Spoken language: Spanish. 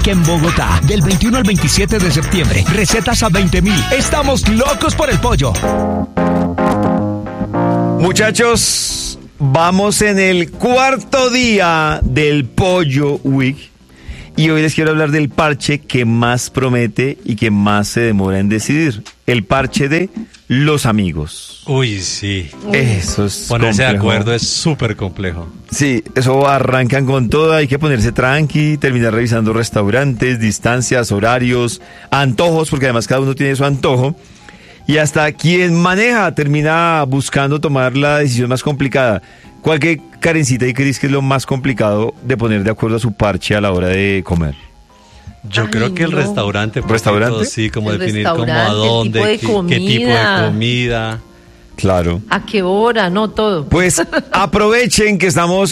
en Bogotá. Del 21 al 27 de septiembre. Recetas a 20.000. Estamos locos por el pollo. Muchachos, vamos en el cuarto día del Pollo Week. Y hoy les quiero hablar del parche que más promete y que más se demora en decidir. El parche de los amigos. Uy, sí. Eso es Ponerse complejo. de acuerdo es súper complejo. Sí, eso arrancan con todo, hay que ponerse tranqui, terminar revisando restaurantes, distancias, horarios, antojos, porque además cada uno tiene su antojo. Y hasta quien maneja termina buscando tomar la decisión más complicada. ¿Cuál, Karencita y Cris, que es lo más complicado de poner de acuerdo a su parche a la hora de comer? Yo creo que el restaurante. ¿Restaurante? Sí, como El definir como a restaurante, dónde, el tipo de qué tipo de comida. comida. Claro. ¿A qué hora? No, todo. Pues aprovechen que estamos